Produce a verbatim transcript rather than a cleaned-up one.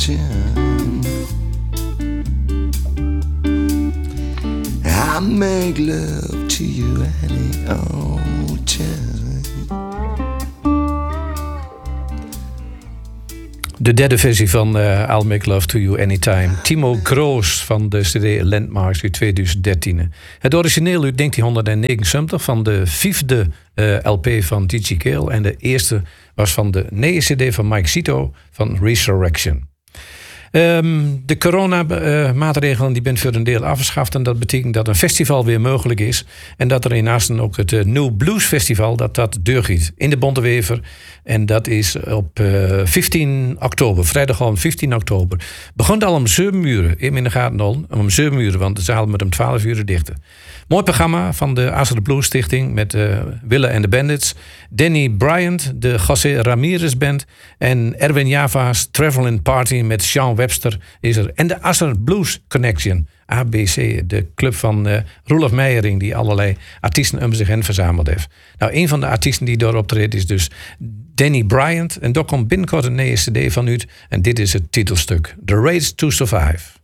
I make love to you any old time. De derde versie van uh, I'll Make Love to You Anytime. Timo Kroos van de C D Landmarks uit tweeduizend dertien. Het origineel uit negentienhonderdnegenenzeventig van de vijfde uh, L P van D J Kale. En de eerste was van de nieuwe C D van Mike Zito van Resurrection. Um, de coronamaatregelen uh, die zijn voor een deel afgeschaft. En dat betekent dat een festival weer mogelijk is. En dat er in Assen ook het uh, New Blues Festival, dat dat deurgiet in de Bontewever. En dat is op uh, vijftien oktober, vrijdag al vijftien oktober. Begint al om zeven uur, in de gaten al, om zeven uur, want de zaal moet om twaalf uur dichten. Mooi programma van de Assen de Blues Stichting met uh, Wille en de Bandits. Danny Bryant, de José Ramirez Band. En Erwin Java's Traveling Party met Sean Webster is er. En de Assen Blues Connection, A B C, de club van uh, Roelof Meijering, die allerlei artiesten om zich heen verzameld heeft. Nou, een van de artiesten die daar optreedt is dus Danny Bryant. En daar komt binnenkort een nieuwe C D van uit. En dit is het titelstuk, The Race to Survive.